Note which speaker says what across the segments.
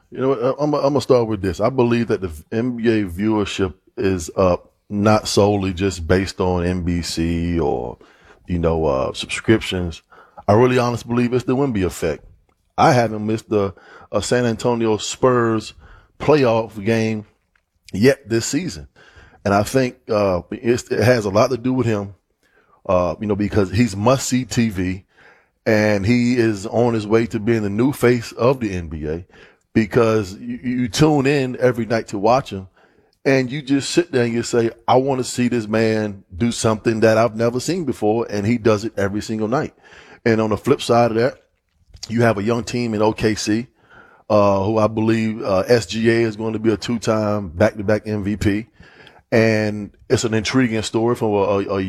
Speaker 1: You know, I'm gonna start with this. I believe that the NBA viewership is up not solely just based on NBC or subscriptions. I really honestly believe it's the Wemby effect. I haven't missed a San Antonio Spurs playoff game yet this season, and I think it has a lot to do with him. Because he's must see TV and he is on his way to being the new face of the NBA because you tune in every night to watch him and you just sit there and you say, I want to see this man do something that I've never seen before. And he does it every single night. And on the flip side of that, you have a young team in OKC, who I believe, SGA is going to be a 2-time back-to-back MVP. And it's an intriguing story from a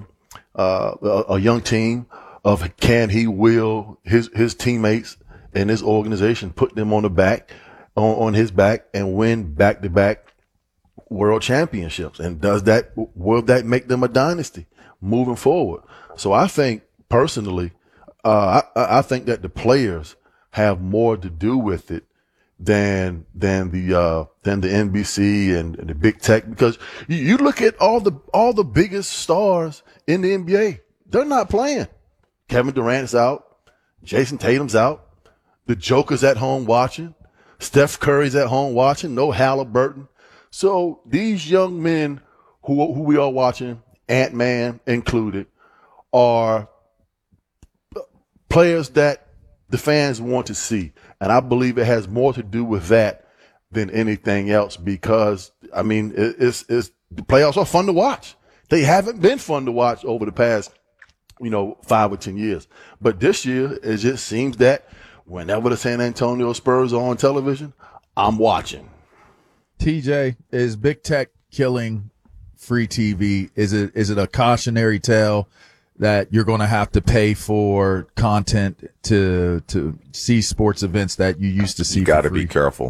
Speaker 1: young team of can he will his teammates and his organization put them on the back, on his back and win back-to-back world championships. And will that make them a dynasty moving forward? So I think personally, I think that the players have more to do with it than the NBC and the big tech, because you look at all the biggest stars in the NBA, they're not playing. Kevin Durant's out, Jason Tatum's out, the Joker's at home watching, Steph Curry's at home watching, no Halliburton. So these young men who we are watching, Ant-Man included, are players that the fans want to see. And I believe it has more to do with that than anything else because, I mean, it's the playoffs are fun to watch. They haven't been fun to watch over the past, 5 or 10 years. But this year, it just seems that whenever the San Antonio Spurs are on television, I'm watching.
Speaker 2: TJ, is big tech killing free TV? Is it a cautionary tale that you're going to have to pay for content to see sports events that you used to see?
Speaker 3: You got to be careful.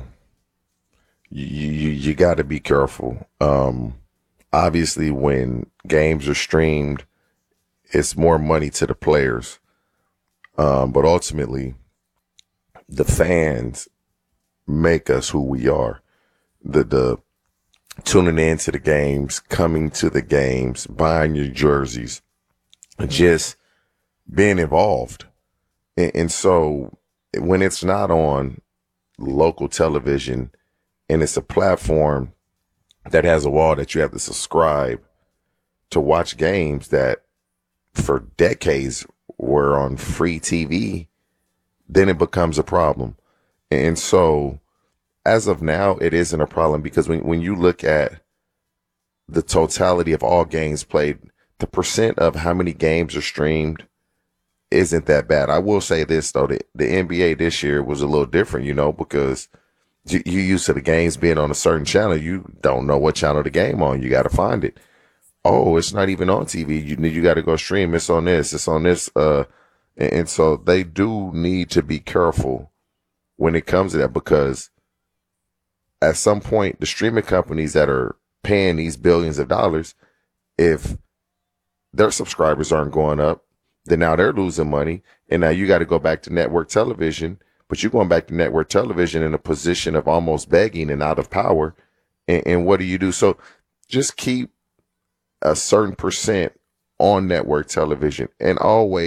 Speaker 3: You got to be careful. Obviously, when games are streamed, it's more money to the players. But ultimately, the fans make us who we are. The tuning into the games, coming to the games, buying your jerseys, just being involved. And so when it's not on local television and it's a platform that has a wall that you have to subscribe to watch games that for decades were on free TV, then it becomes a problem. And so as of now, it isn't a problem because when you look at the totality of all games played, the percent of how many games are streamed isn't that bad. I will say this, though. The NBA this year was a little different, because you used to the games being on a certain channel. You don't know what channel the game on. You got to find it. Oh, it's not even on TV. You got to go stream. It's on this. It's on this. And so they do need to be careful when it comes to that because at some point, the streaming companies that are paying these billions of dollars, if their subscribers aren't going up, then now they're losing money. And now you got to go back to network television, but you're going back to network television in a position of almost begging and out of power. And what do you do? So just keep a certain percent on network television and always